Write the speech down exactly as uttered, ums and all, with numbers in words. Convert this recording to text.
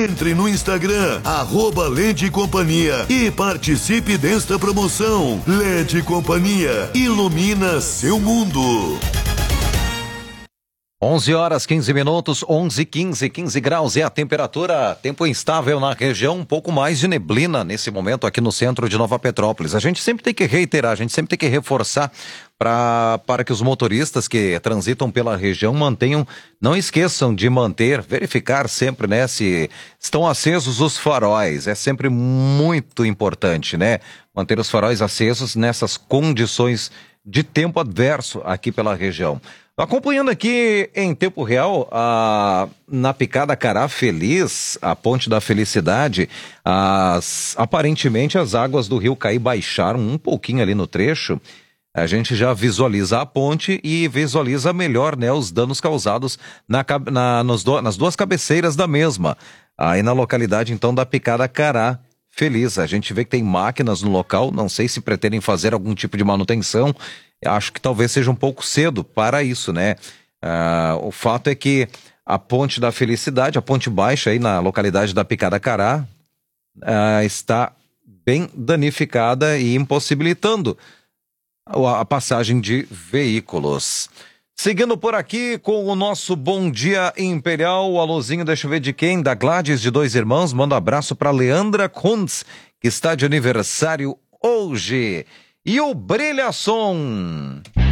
Entre no Instagram, arroba L E D Companhia e participe desta promoção. L E D Companhia, ilumina seu mundo. onze horas, quinze minutos, onze, quinze, quinze graus é a temperatura, tempo instável na região, um pouco mais de neblina nesse momento aqui no centro de Nova Petrópolis. A gente sempre tem que reiterar, a gente sempre tem que reforçar pra, para que os motoristas que transitam pela região mantenham, não esqueçam de manter, verificar sempre, né, se estão acesos os faróis. É sempre muito importante, né, manter os faróis acesos nessas condições de tempo adverso aqui pela região. Acompanhando aqui em tempo real, a, na Picada Cará Feliz, a Ponte da Felicidade, as, aparentemente as águas do Rio Caí baixaram um pouquinho ali no trecho. A gente já visualiza a ponte e visualiza melhor, né, os danos causados na, na, nos do, nas duas cabeceiras da mesma. Aí na localidade, então, da Picada Cará Feliz. A gente vê que tem máquinas no local, não sei se pretendem fazer algum tipo de manutenção. Acho que talvez seja um pouco cedo para isso, né? Ah, o fato é que a Ponte da Felicidade, a Ponte Baixa aí na localidade da Picada Cará, ah, está bem danificada e impossibilitando a, a passagem de veículos. Seguindo por aqui com o nosso Bom Dia Imperial, o alôzinho, deixa eu ver de quem? Da Gladys de Dois Irmãos, manda um abraço para Leandra Kuntz, que está de aniversário hoje. E o Brilha Som.